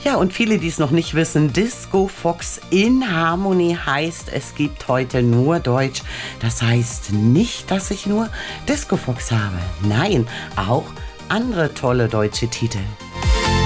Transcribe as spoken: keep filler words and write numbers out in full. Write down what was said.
Ja, und viele, die es noch nicht wissen, Disco Fox in Harmony heißt, es gibt heute nur Deutsch. Das heißt nicht, dass ich nur Disco Fox habe. Nein, auch andere tolle deutsche Titel.